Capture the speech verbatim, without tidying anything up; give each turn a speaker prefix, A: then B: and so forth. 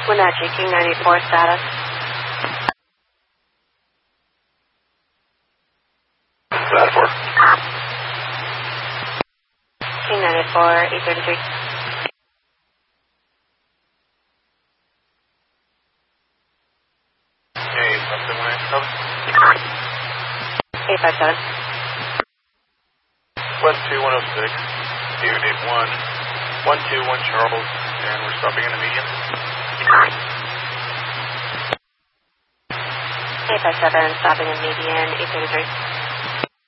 A: Wenatchee, King ninety-four status.
B: ninety-four.
A: King ninety-four, eight thirty-three.
B: Hey, something one eight seven.
A: eight five seven.
B: one two one oh six, David eight one, one two one Charles, and we're stopping in the median.
A: eight five seven, stopping in median, eight thirty-three.